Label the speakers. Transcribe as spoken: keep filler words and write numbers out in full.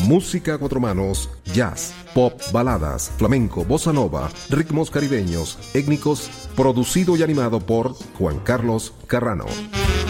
Speaker 1: Música a cuatro manos, jazz, pop, baladas, flamenco, bossa nova, ritmos caribeños, étnicos, producido y animado por Juan Carlos Carrano.